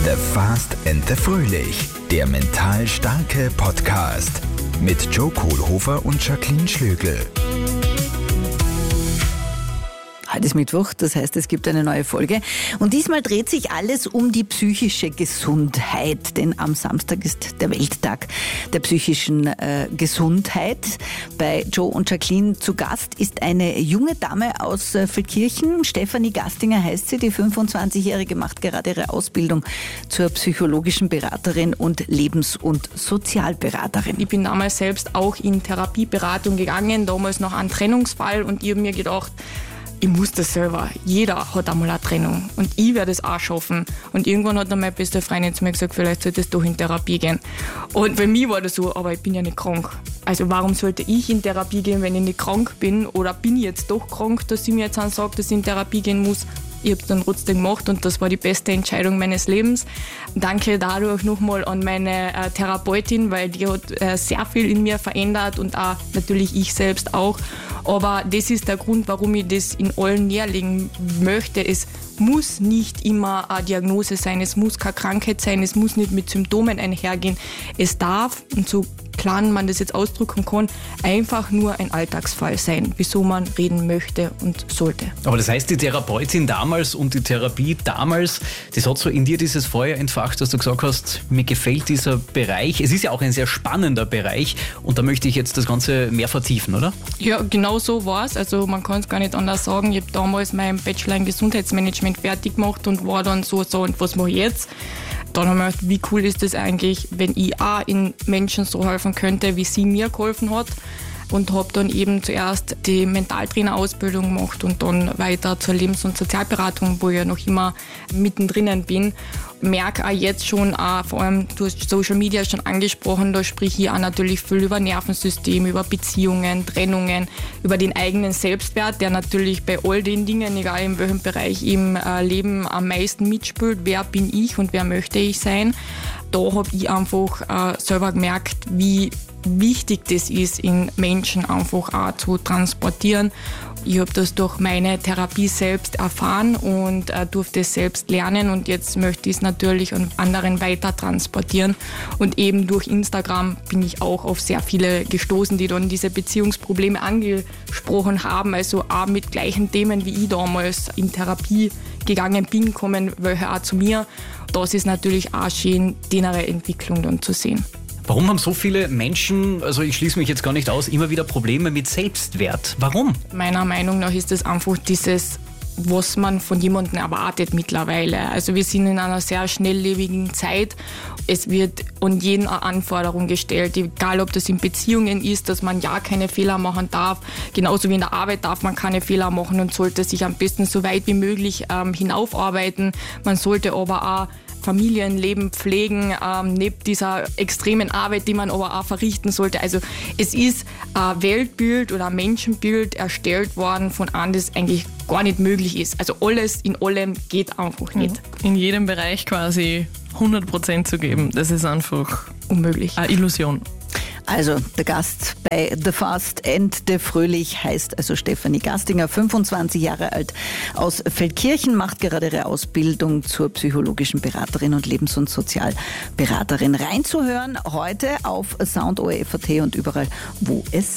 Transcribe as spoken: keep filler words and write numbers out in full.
The Fast and the Fröhlich, der mental starke Podcast mit Joe Kohlhofer und Jacqueline Schlögl. Heute ist Mittwoch, das heißt, es gibt eine neue Folge. Und diesmal dreht sich alles um die psychische Gesundheit, denn am Samstag ist der Welttag der psychischen äh, Gesundheit. Bei Joe und Jacqueline zu Gast ist eine junge Dame aus äh, Feldkirchen. Stefanie Gastinger heißt sie. Die fünfundzwanzigjährige macht gerade ihre Ausbildung zur psychologischen Beraterin und Lebens- und Sozialberaterin. Ich bin damals selbst auch in Therapieberatung gegangen, damals noch ein Trennungsfall, und ich habe mir gedacht, ich muss das selber. Jeder hat einmal eine Trennung und ich werde es auch schaffen. Und irgendwann hat dann meine beste Freundin zu mir gesagt, vielleicht solltest du in Therapie gehen. Und bei mir war das so, aber ich bin ja nicht krank. Also warum sollte ich in Therapie gehen, wenn ich nicht krank bin? Oder bin ich jetzt doch krank, dass sie mir jetzt dann sagt, dass ich in Therapie gehen muss? Ich habe es dann trotzdem gemacht und das war die beste Entscheidung meines Lebens. Danke dadurch nochmal an meine äh, Therapeutin, weil die hat äh, sehr viel in mir verändert und auch natürlich ich selbst auch. Aber das ist der Grund, warum ich das in allen näherlegen möchte. Es muss nicht immer eine Diagnose sein, es muss keine Krankheit sein, es muss nicht mit Symptomen einhergehen. Es darf, und so klar man das jetzt ausdrücken kann, einfach nur ein Alltagsfall sein, wieso man reden möchte und sollte. Aber das heißt, die Therapeutin damals und die Therapie damals, das hat so in dir dieses Feuer entfacht, dass du gesagt hast, mir gefällt dieser Bereich. Es ist ja auch ein sehr spannender Bereich und da möchte ich jetzt das Ganze mehr vertiefen, oder? Ja, genau so war es. Also man kann es gar nicht anders sagen. Ich habe damals meinen Bachelor in Gesundheitsmanagement fertig gemacht und war dann so, so und was mache ich jetzt? Dann haben wir gedacht, wie cool ist das eigentlich, wenn ich auch in Menschen so helfen könnte, wie sie mir geholfen hat. Und habe dann eben zuerst die Mentaltrainerausbildung gemacht und dann weiter zur Lebens- und Sozialberatung, wo ich ja noch immer mittendrin bin. Merke auch jetzt schon, auch vor allem du hast Social Media schon angesprochen, da spreche ich auch natürlich viel über Nervensystem, über Beziehungen, Trennungen, über den eigenen Selbstwert, der natürlich bei all den Dingen, egal in welchem Bereich im Leben am meisten mitspielt. Wer bin ich und wer möchte ich sein? Da habe ich einfach äh, selber gemerkt, wie wichtig das ist, in Menschen einfach auch zu transportieren. Ich habe das durch meine Therapie selbst erfahren und äh, durfte es selbst lernen und jetzt möchte ich es natürlich an anderen weiter transportieren. Und eben durch Instagram bin ich auch auf sehr viele gestoßen, die dann diese Beziehungsprobleme angesprochen haben, also auch mit gleichen Themen wie ich damals in Therapie gegangen bin, kommen welche auch zu mir. Das ist natürlich auch schön, die innere Entwicklung dann zu sehen. Warum haben so viele Menschen, also ich schließe mich jetzt gar nicht aus, immer wieder Probleme mit Selbstwert? Warum? Meiner Meinung nach ist es einfach dieses, was man von jemandem erwartet mittlerweile. Also wir sind in einer sehr schnelllebigen Zeit. Es wird an jeden eine Anforderung gestellt, egal ob das in Beziehungen ist, dass man ja keine Fehler machen darf. Genauso wie in der Arbeit darf man keine Fehler machen und sollte sich am besten so weit wie möglich ähm, hinaufarbeiten. Man sollte aber auch Familienleben pflegen, ähm, neben dieser extremen Arbeit, die man aber auch verrichten sollte. Also es ist ein Weltbild oder ein Menschenbild erstellt worden von einem, das eigentlich gar nicht möglich ist. Also alles in allem geht einfach nicht. In jedem Bereich quasi hundert Prozent zu geben, das ist einfach unmöglich. Eine Illusion. Also der Gast bei The Fast and the Fröhlich heißt also Stefanie Gastinger, fünfundzwanzig Jahre alt, aus Feldkirchen, macht gerade ihre Ausbildung zur psychologischen Beraterin und Lebens- und Sozialberaterin. Reinzuhören heute auf Sound O R F A T und überall, wo es